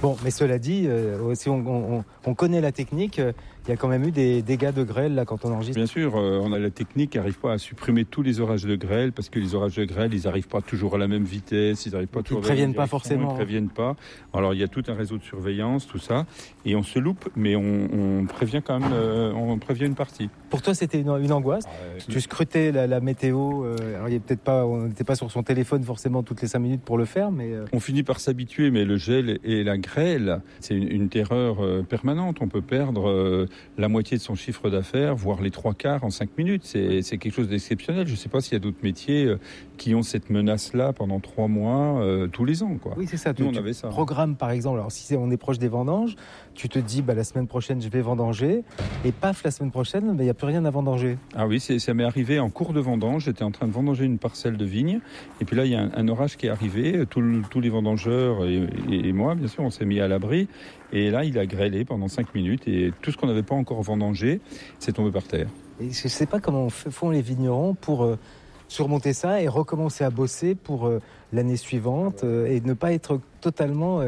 Bon, mais cela dit, si on connaît la technique, il y a quand même eu des dégâts de grêle là quand on enregistre. Bien sûr, on a la technique qui n'arrive pas à supprimer tous les orages de grêle parce que les orages de grêle, ils n'arrivent pas toujours à la même vitesse, ils n'arrivent pas toujours. Ils ne préviennent pas forcément. Ils ne préviennent pas. Alors il y a tout un réseau de surveillance, tout ça, et on se loupe, mais on prévient quand même, on prévient une partie. Pour toi, c'était une angoisse. Tu scrutais la météo. Alors il y a peut-être pas, on n'était pas sur son téléphone forcément toutes les 5 minutes pour le faire, mais on finit par s'habituer. Mais le gel et la grêle, c'est une terreur permanente. On peut perdre la moitié de son chiffre d'affaires, voire les 3/4 en 5 minutes. C'est quelque chose d'exceptionnel. Je ne sais pas s'il y a d'autres métiers qui ont cette menace-là pendant 3 mois, tous les ans, quoi. Oui, c'est ça. Nous, on avait ça. Programme, par exemple, alors si on est proche des vendanges, tu te dis, la semaine prochaine, je vais vendanger. Et paf, la semaine prochaine, il n'y a plus rien à vendanger. Ah oui, ça m'est arrivé en cours de vendange. J'étais en train de vendanger une parcelle de vigne. Et puis là, il y a un orage qui est arrivé. Tous les vendangeurs et moi, bien sûr, on s'est mis à l'abri. Et là, il a grêlé pendant 5 minutes. Et tout ce qu'on n'avait pas encore vendangé, c'est tombé par terre. Et je ne sais pas comment font les vignerons pour surmonter ça et recommencer à bosser pour l'année suivante et ne pas être totalement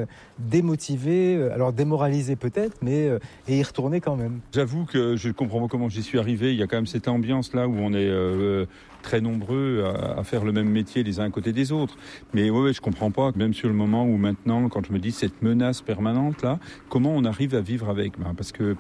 démotivé, alors démoralisé peut-être, mais et y retourner quand même. J'avoue que je ne comprends pas comment j'y suis arrivé. Il y a quand même cette ambiance là où on est très nombreux à faire le même métier les uns à côté des autres. Mais ouais, je comprends pas, même sur le moment où maintenant, quand je me dis cette menace permanente là, comment on arrive à vivre avec ? Parce que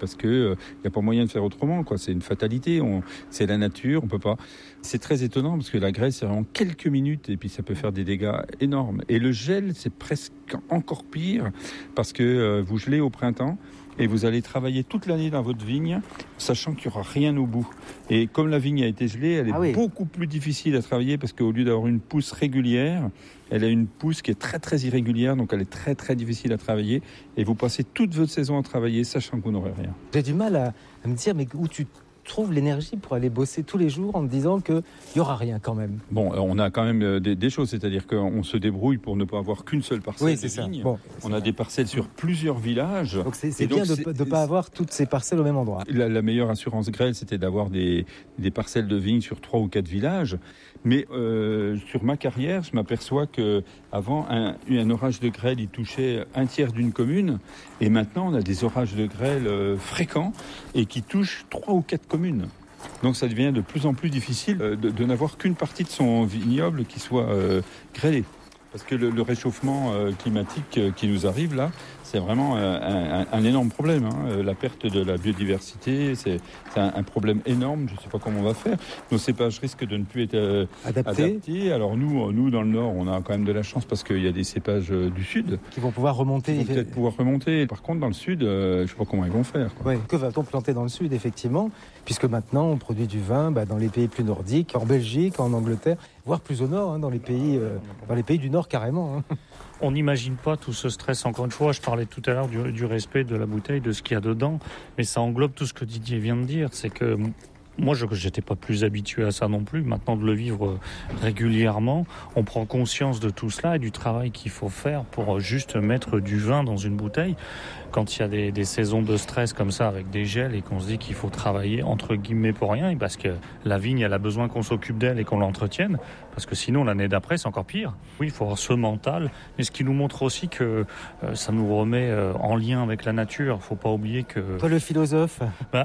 y a pas moyen de faire autrement, quoi. C'est une fatalité. C'est la nature, on peut pas. C'est très étonnant parce que la grêle c'est vraiment quelques minutes et puis ça peut faire des dégâts énormes. Et le gel c'est presque encore pire parce que vous gelez au printemps et vous allez travailler toute l'année dans votre vigne, sachant qu'il n'y aura rien au bout. Et comme la vigne a été gelée, elle est beaucoup plus difficile à travailler parce qu'au lieu d'avoir une pousse régulière, elle a une pousse qui est très très irrégulière, donc elle est très très difficile à travailler. Et vous passez toute votre saison à travailler, sachant que vous n'aurez rien. J'ai du mal à me dire, mais où tu trouves l'énergie pour aller bosser tous les jours en te disant qu'il n'y aura rien quand même? Bon, on a quand même des choses, c'est-à-dire qu'on se débrouille pour ne pas avoir qu'une seule parcelle de vigne. Bon, on a des parcelles sur plusieurs villages. Donc c'est bien de ne pas avoir toutes ces parcelles au même endroit. La meilleure assurance grêle, c'était d'avoir des parcelles de vigne sur 3 ou 4 villages. Mais sur ma carrière, je m'aperçois qu'avant, un orage de grêle, il touchait 1/3 d'une commune. Et maintenant, on a des orages de grêle fréquents et qui touchent 3 ou 4 communes. Donc ça devient de plus en plus difficile de n'avoir qu'une partie de son vignoble qui soit grêlée. Parce que le réchauffement climatique qui nous arrive là, c'est vraiment un énorme problème. La perte de la biodiversité, c'est un problème énorme. Je ne sais pas comment on va faire. Nos cépages risquent de ne plus être adaptés. Alors nous, dans le Nord, on a quand même de la chance parce qu'il y a des cépages du Sud. Qui vont pouvoir remonter. Qui vont peut-être pouvoir remonter. Par contre, dans le Sud, je ne sais pas comment ils vont faire. Ouais. Que va-t-on planter dans le Sud, effectivement, puisque maintenant, on produit du vin dans les pays plus nordiques, en Belgique, en Angleterre, voire plus au Nord, dans les pays du Nord carrément. On n'imagine pas tout ce stress. Encore une fois, je parlais tout à l'heure du respect de la bouteille, de ce qu'il y a dedans. Mais ça englobe tout ce que Didier vient de dire. C'est que moi, je n'étais pas plus habitué à ça non plus. Maintenant, de le vivre régulièrement, on prend conscience de tout cela et du travail qu'il faut faire pour juste mettre du vin dans une bouteille. Quand il y a des saisons de stress comme ça, avec des gels, et qu'on se dit qu'il faut travailler entre guillemets pour rien, parce que la vigne, elle a besoin qu'on s'occupe d'elle et qu'on l'entretienne, parce que sinon, l'année d'après, c'est encore pire. Oui, il faut avoir ce mental, mais ce qui nous montre aussi que ça nous remet en lien avec la nature. Il ne faut pas oublier que... Toi, le philosophe.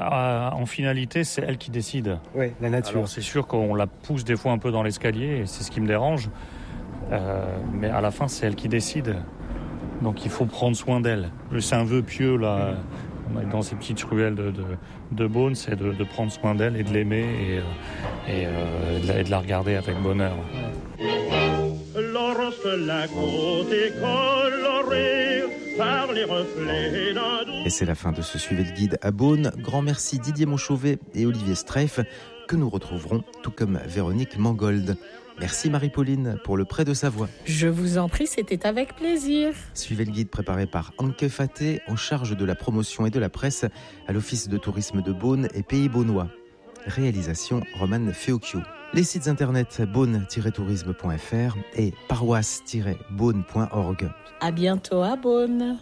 En finalité, c'est elle qui décide. Oui, la nature. Alors, c'est sûr qu'on la pousse des fois un peu dans l'escalier, et c'est ce qui me dérange. Mais à la fin, c'est elle qui décide. Donc il faut prendre soin d'elle. C'est un vœu pieux, là, dans ces petites ruelles de Beaune, c'est de prendre soin d'elle et de l'aimer et de la regarder avec bonheur. Et c'est la fin de ce Suivez le Guide à Beaune. Grand merci Didier Monchauvet et Olivier Streif, que nous retrouverons, tout comme Véronique Mangold. Merci Marie-Pauline pour le prêt de sa voix. Je vous en prie, c'était avec plaisir. Suivez le guide préparé par Anke Faté, en charge de la promotion et de la presse à l'Office de tourisme de Beaune et Pays Beaunois. Réalisation Romane Feocchio. Les sites internet beaune-tourisme.fr et paroisse-beaune.org. À bientôt à Beaune.